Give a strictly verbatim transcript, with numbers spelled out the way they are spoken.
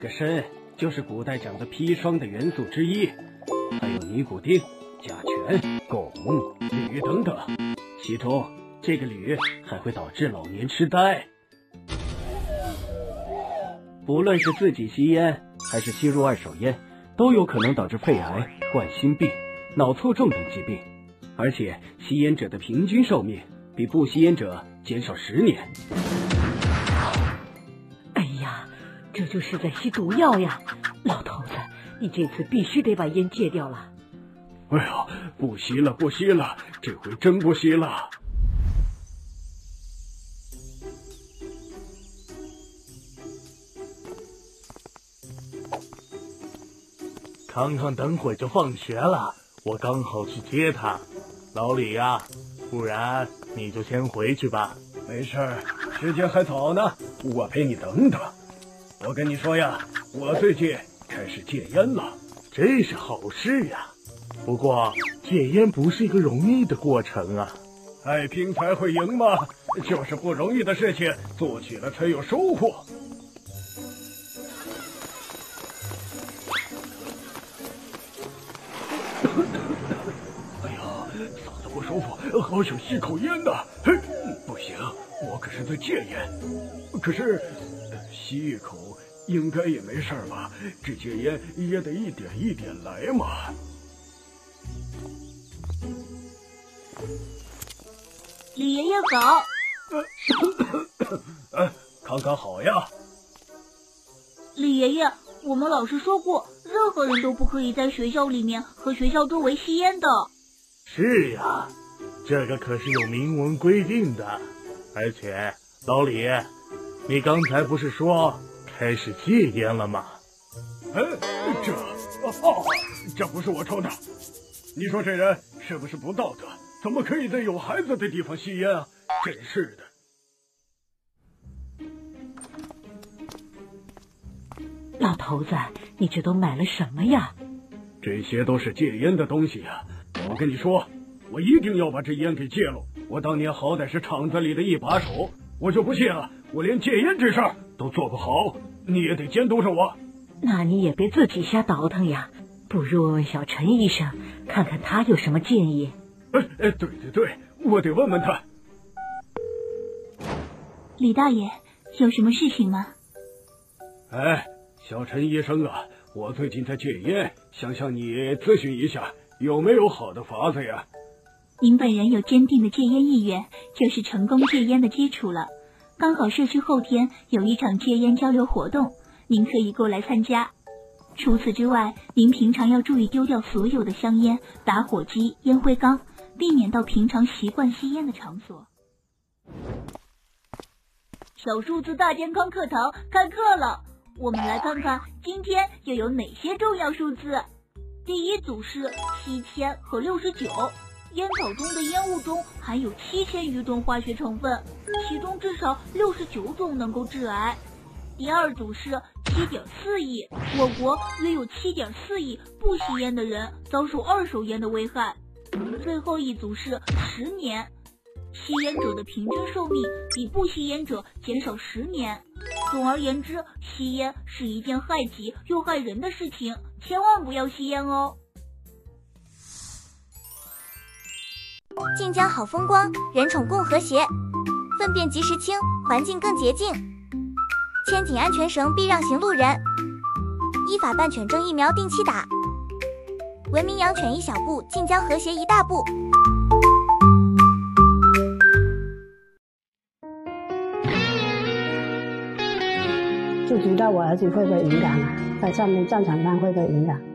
个砷就是古代讲的砒霜的元素之一，还有尼古丁、甲醛、汞、铝等等，其中这个铝还会导致老年痴呆。不论是自己吸烟还是吸入二手烟，都有可能导致肺癌、冠心病、脑卒中等疾病，而且吸烟者的平均寿命比不吸烟者减少十年。 哎呀，这就是在吸毒药呀！老头子，你这次必须得把烟戒掉了。 哎呀，不吸了不吸了，这回真不吸了。 康康等会就放学了，我刚好去接他。老李呀、啊，不然你就先回去吧。 没事，时间还早呢，我陪你等等。我跟你说呀，我最近开始戒烟了， 这是好事呀。不过戒烟不是一个容易的过程啊。 爱拼才会赢嘛，就是不容易的事情做起了才有收获。不舒服，好想吸口烟呐！嘿，不行，我可是在戒烟。可是吸一口应该也没事吧？这戒烟也得一点一点来嘛。 李爷爷好。 哎，康康好呀。 李爷爷，我们老师说过，任何人都不可以在学校里面和学校周围吸烟的。 是呀，这个可是有明文规定的。而且老李，你刚才不是说开始戒烟了吗？ 哎，这哦，这不是我抽的。你说这人是不是不道德？怎么可以在有孩子的地方吸烟啊？真是的。 老头子，你这都买了什么呀？ 这些都是戒烟的东西呀。我跟你说，我一定要把这烟给戒了。我当年好歹是厂子里的一把手，我就不信了，我连戒烟这事儿都做不好，你也得监督着我。 那你也别自己瞎倒腾呀，不如问问小陈医生，看看他有什么建议。 哎哎，对对对，我得问问他。 李大爷，有什么事情吗？ 哎，小陈医生啊，我最近在戒烟，想向你咨询一下，有没有好的法子呀？ 您本人有坚定的戒烟意愿，就是成功戒烟的基础了。刚好社区后天有一场戒烟交流活动，您可以过来参加。除此之外，您平常要注意丢掉所有的香烟、打火机、烟灰缸，避免到平常习惯吸烟的场所。小数字大健康课堂开课了，我们来看看今天又有哪些重要数字。第一组是七千和六十九，烟草中的烟雾中含有七千余种化学成分，其中至少六十九种能够致癌。第二组是七点四亿，我国约有七点四亿不吸烟的人遭受二手烟的危害。最后一组是十年，吸烟者的平均寿命比不吸烟者减少十年。总而言之，吸烟是一件害己又害人的事情，千万不要吸烟哦。 晋江好风光，人宠共和谐，粪便及时清，环境更洁净。牵紧安全绳，避让行路人。依法办犬证疫苗定期打。文明养犬一小步，晋江和谐一大步。 不知道我儿子会不会勇敢啊？在上面战场上会不会勇敢？